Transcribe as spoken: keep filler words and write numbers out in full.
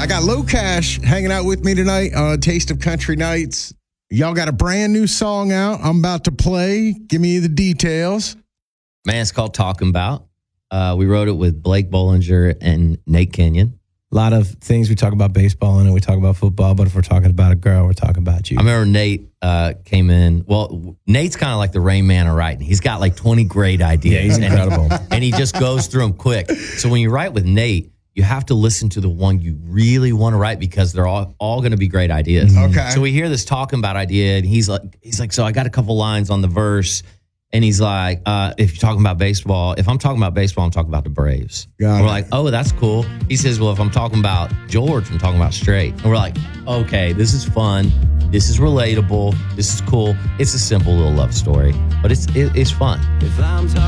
I got Low Cash hanging out with me tonight on Taste of Country Nights. Y'all got a brand new song out. I'm about to play. Give me the details. Man, it's called Talking About. Uh, we wrote it with Blake Bollinger and Nate Kenyon. A lot of things we talk about baseball and we talk about football, but if we're talking about a girl, we're talking about you. I remember Nate uh, came in. Well, Nate's kind of like the Rain Man of writing. He's got like twenty great ideas. Yeah, he's incredible. And he, and he just goes through them quick. So when you write with Nate, you have to listen to the one you really want to write because they're all, all going to be great ideas. Okay. So we hear this talking about idea, and he's like, he's like, so I got a couple lines on the verse. And he's like, uh, if you're talking about baseball, if I'm talking about baseball, I'm talking about the Braves. Got and it. we're like, oh, that's cool. He says, well, if I'm talking about George, I'm talking about straight. And we're like, okay, this is fun. This is relatable. This is cool. It's a simple little love story, but it's it, it's fun. If I'm